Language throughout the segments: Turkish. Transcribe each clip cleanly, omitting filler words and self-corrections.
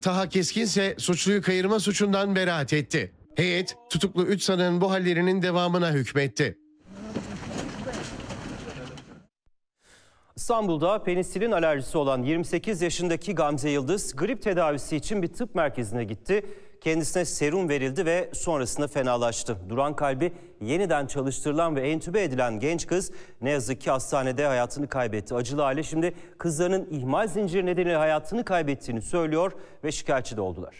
Taha Keskin ise suçluyu kayırma suçundan beraat etti. Heyet tutuklu 3 sanığın bu hallerinin devamına hükmetti. İstanbul'da penisilin alerjisi olan 28 yaşındaki Gamze Yıldız grip tedavisi için bir tıp merkezine gitti. Kendisine serum verildi ve sonrasında fenalaştı. Duran kalbi yeniden çalıştırılan ve entübe edilen genç kız ne yazık ki hastanede hayatını kaybetti. Acılı aile şimdi kızlarının ihmal zinciri nedeniyle hayatını kaybettiğini söylüyor ve şikayetçi de oldular.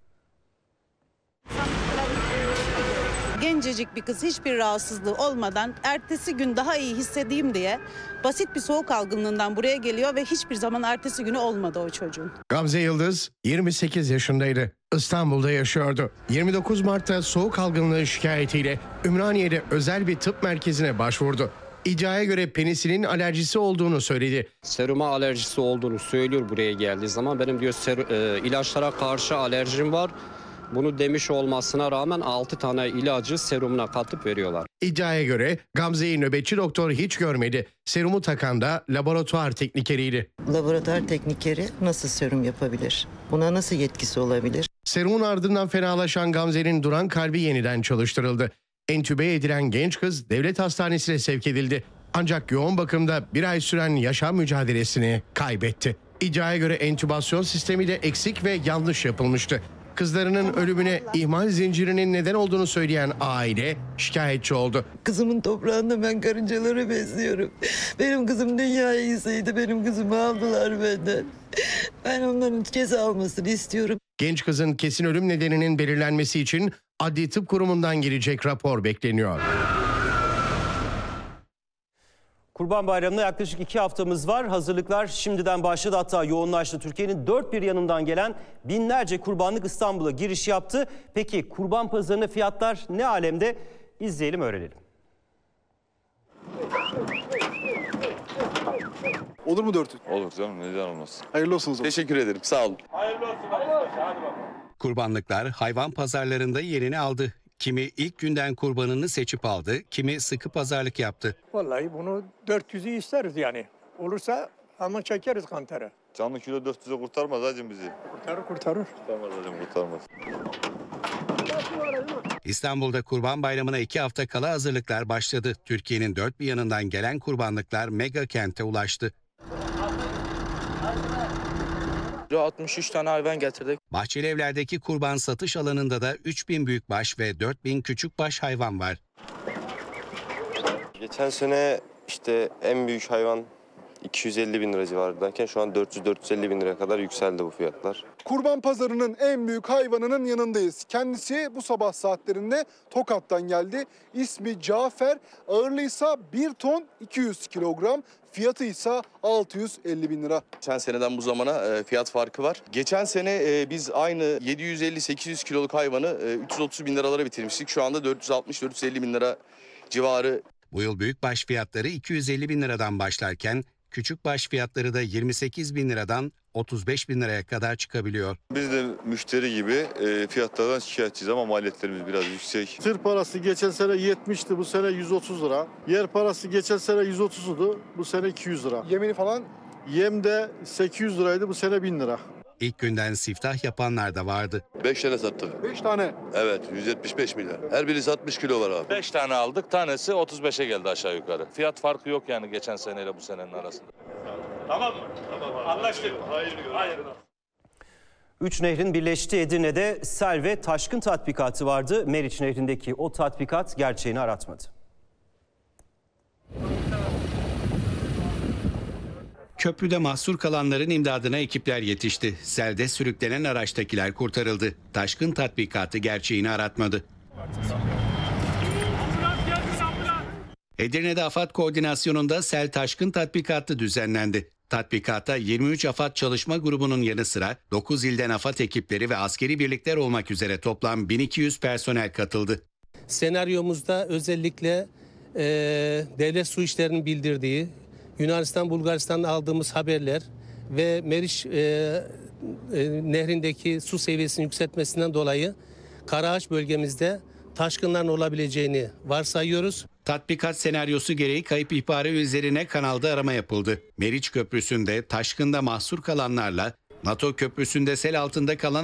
Gencecik bir kız hiçbir rahatsızlığı olmadan ertesi gün daha iyi hissedeyim diye basit bir soğuk algınlığından buraya geliyor ve hiçbir zaman ertesi günü olmadı o çocuğun. Gamze Yıldız 28 yaşındaydı. İstanbul'da yaşıyordu. 29 Mart'ta soğuk algınlığı şikayetiyle Ümraniye'de özel bir tıp merkezine başvurdu. İddiaya göre penisilin alerjisi olduğunu söyledi. Seruma alerjisi olduğunu söylüyor buraya geldiği zaman. Benim diyor ilaçlara karşı alerjim var. Bunu demiş olmasına rağmen 6 tane ilacı serumuna katıp veriyorlar. İddiaya göre Gamze'yi nöbetçi doktor hiç görmedi. Serumu takan da laboratuvar teknikeriydi. Laboratuvar teknikeri nasıl serum yapabilir? Buna nasıl yetkisi olabilir? Serumun ardından fenalaşan Gamze'nin duran kalbi yeniden çalıştırıldı. Entübe edilen genç kız devlet hastanesine sevk edildi. Ancak yoğun bakımda bir ay süren yaşam mücadelesini kaybetti. İddiaya göre entübasyon sistemi de eksik ve yanlış yapılmıştı. Kızlarının ölümüne ihmal zincirinin neden olduğunu söyleyen aile şikayetçi oldu. Kızımın toprağında ben karıncaları besliyorum. Benim kızım dünyaya iyisiydi. Benim kızımı aldılar benden. Ben onların ceza almasını istiyorum. Genç kızın kesin ölüm nedeninin belirlenmesi için Adli Tıp Kurumu'ndan gelecek rapor bekleniyor. Kurban Bayramı'na yaklaşık 2 haftamız var. Hazırlıklar şimdiden başladı, hatta yoğunlaştı. Türkiye'nin dört bir yanından gelen binlerce kurbanlık İstanbul'a giriş yaptı. Peki kurban pazarında fiyatlar ne alemde? İzleyelim, öğrenelim. Olur mu 400? Olur canım, neden olmaz. Hayırlı olsun o zaman. Teşekkür ederim, sağ olun. Hayırlı olsun arkadaşlar, hadi bakalım. Kurbanlıklar hayvan pazarlarında yerini aldı. Kimi ilk günden kurbanını seçip aldı, kimi sıkı pazarlık yaptı. Vallahi bunu 400'ü isteriz yani. Olursa ama çekeriz kantarı. Canlı kilo 400'e kurtarmaz hacım bizi. Kurtarır. Kurtarmaz hacım, kurtarmaz. İstanbul'da Kurban Bayramı'na 2 hafta kala hazırlıklar başladı. Türkiye'nin dört bir yanından gelen kurbanlıklar mega kente ulaştı. 63 tane hayvan getirdik. Bahçelievler'deki kurban satış alanında da 3000 büyükbaş ve 4000 küçükbaş hayvan var. Geçen sene işte en büyük hayvan 250 bin lira civarındayken şu an 400-450 bin liraya kadar yükseldi bu fiyatlar. Kurban pazarının en büyük hayvanının yanındayız. Kendisi bu sabah saatlerinde Tokat'tan geldi. İsmi Cafer, ağırlığıysa 1 ton 200 kilogram. Fiyatı ise 650 bin lira. Geçen seneden bu zamana fiyat farkı var. Geçen sene biz aynı 750-800 kiloluk hayvanı 330 bin liralara bitirmiştik. Şu anda 460-450 bin lira civarı. Bu yıl büyükbaş fiyatları 250 bin liradan başlarken küçükbaş fiyatları da 28 bin liradan 35 bin liraya kadar çıkabiliyor. Biz de müşteri gibi fiyatlardan şikayetçiyiz ama maliyetlerimiz biraz yüksek. Tır parası geçen sene 70'ti, bu sene 130 lira. Yer parası geçen sene 130'du, bu sene 200 lira. Yemini falan? Yem de 800 liraydı, bu sene 1000 lira. İlk günden siftah yapanlar da vardı. 5 tane sattık. 5 tane? Evet, 175 milyar. Her biri 60 kilo var abi. 5 tane aldık, tanesi 35'e geldi aşağı yukarı. Fiyat farkı yok yani geçen seneyle bu senenin arasında. Tamam mı? Tamam. Anlaştık. Hayır. Üç nehrin birleştiği Edirne'de sel ve taşkın tatbikatı vardı. Meriç Nehri'ndeki o tatbikat gerçeğini aratmadı. Köprüde mahsur kalanların imdadına ekipler yetişti. Selde sürüklenen araçtakiler kurtarıldı. Taşkın tatbikatı gerçeğini aratmadı. Edirne'de AFAD koordinasyonunda sel taşkın tatbikatı düzenlendi. Tatbikata 23 AFAD çalışma grubunun yanı sıra 9 ilden AFAD ekipleri ve askeri birlikler olmak üzere toplam 1200 personel katıldı. Senaryomuzda özellikle devlet su işlerinin bildirdiği, Yunanistan, Bulgaristan'da aldığımız haberler ve Meriç nehrindeki su seviyesinin yükseltmesinden dolayı Karaağaç bölgemizde taşkınların olabileceğini varsayıyoruz. Tatbikat senaryosu gereği kayıp ihbarı üzerine kanalda arama yapıldı. Meriç Köprüsü'nde taşkında mahsur kalanlarla NATO Köprüsü'nde sel altında kalan